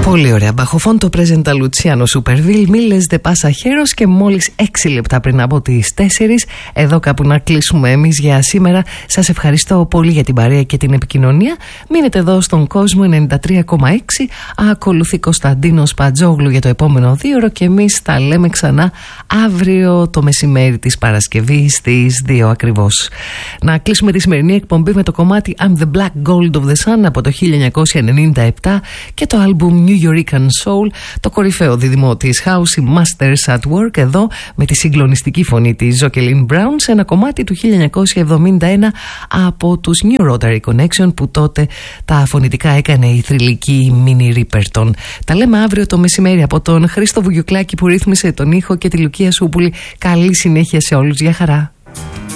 Πολύ ωραία. Μπαχοφόντο πρέζεντα Λουτσιάνο Σουπερβίλ, μίλες δε πάσα χέρος και μόλις 6 λεπτά πριν από τις 4. Εδώ κάπου να κλείσουμε εμείς για σήμερα. Σας ευχαριστώ πολύ για την παρέα και την επικοινωνία. Μείνετε εδώ στον κόσμο 93,6. Ακολουθεί Κωνσταντίνος Πατζόγλου για το επόμενο 2ωρο και εμείς τα λέμε ξανά αύριο το μεσημέρι της Παρασκευής στις 2 ακριβώς. Να κλείσουμε τη σημερινή εκπομπή με το κομμάτι I'm the Black Gold of the Sun από το 1997 και το άλμπουμ New Yorican Soul, το κορυφαίο δίδυμο της House, Masters at Work, εδώ με τη συγκλονιστική φωνή της Jacqueline Brown σε ένα κομμάτι του 1971 από τους New Rotary Connection, που τότε τα φωνητικά έκανε η θρυλική Minnie Riperton. Τα λέμε αύριο το μεσημέρι. Από τον Χρήστο Βουγιουκλάκη που ρύθμισε τον ήχο και τη Λουκία Σούπουλη, καλή συνέχεια σε όλους. Γεια χαρά.